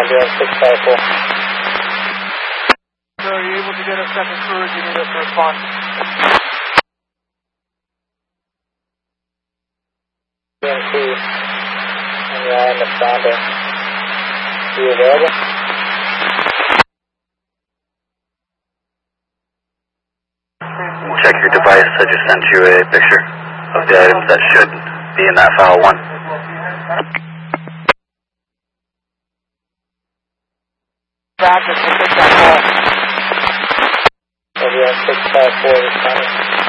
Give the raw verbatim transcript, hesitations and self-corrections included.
Roger, six five four. So are you able to get a second crew or do you need us to respond? B M C, and Ryan the Founder. Are you available? Check your device. I just sent you a picture of the items that should be in that file one. Back to six five four. Roger, six five four responding.